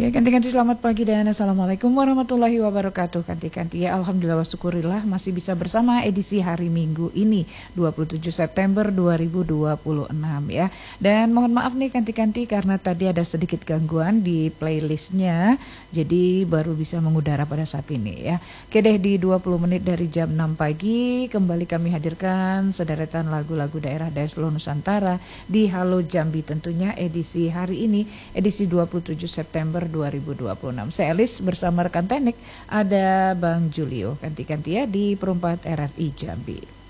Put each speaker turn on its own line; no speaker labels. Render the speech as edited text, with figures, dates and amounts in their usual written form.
Ya, ganti-ganti selamat pagi dan Assalamualaikum warahmatullahi wabarakatuh. Ganti-ganti ya, Alhamdulillah wa syukurillah masih bisa bersama edisi hari Minggu ini 27 September 2026 ya. Dan mohon maaf nih ganti-ganti karena tadi ada sedikit gangguan di playlistnya, jadi baru bisa mengudara pada saat ini ya. Oke deh, di 20 menit dari jam 6 pagi kembali kami hadirkan sederetan lagu-lagu daerah dari seluruh Nusantara di Halo Jambi, tentunya edisi hari ini, edisi 27 September 2026. Saya Elis bersama rekan teknik ada Bang Julio, ganti-ganti ya di Perumpat RRI Jambi.